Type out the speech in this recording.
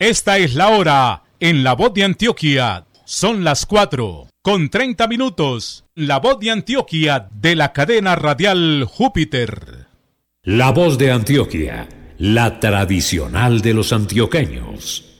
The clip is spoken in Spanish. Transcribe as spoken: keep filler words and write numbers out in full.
Esta es la hora en La Voz de Antioquia. Son las cuatro con treinta minutos. La Voz de Antioquia de la cadena radial Júpiter. La Voz de Antioquia, la tradicional de los antioqueños.